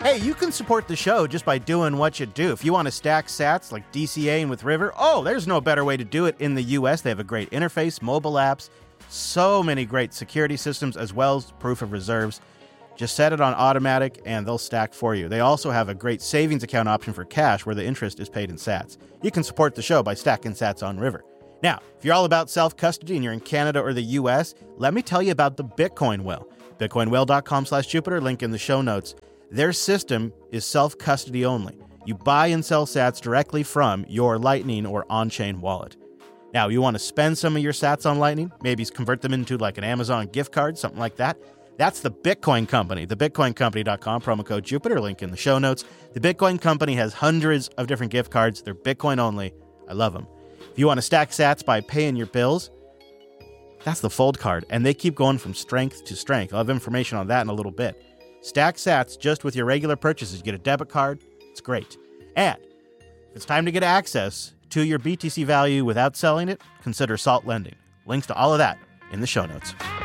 Hey, you can support the show just by doing what you do. If you want to stack sats like DCA and with River, there's no better way to do it in the U.S. They have a great interface, mobile apps, so many great security systems, as well as proof of reserves. Just set it on automatic, and they'll stack for you. They also have a great savings account option for cash where the interest is paid in sats. You can support the show by stacking sats on River. Now, if you're all about self-custody and you're in Canada or the U.S., let me tell you about the Bitcoin Well. BitcoinWell.com/Jupiter, link in the show notes. Their system is self-custody only. You buy and sell sats directly from your Lightning or on-chain wallet. Now, you want to spend some of your sats on Lightning, maybe convert them into like an Amazon gift card, something like that. That's the Bitcoin Company, thebitcoincompany.com, promo code Jupiter, link in the show notes. The Bitcoin Company has hundreds of different gift cards. They're Bitcoin only. I love them. If you want to stack sats by paying your bills, that's the Fold card, and they keep going from strength to strength. I'll have information on that in a little bit. Stack sats just with your regular purchases. You get a debit card. It's great. And if it's time to get access to your BTC value without selling it, consider Salt Lending. Links to all of that in the show notes.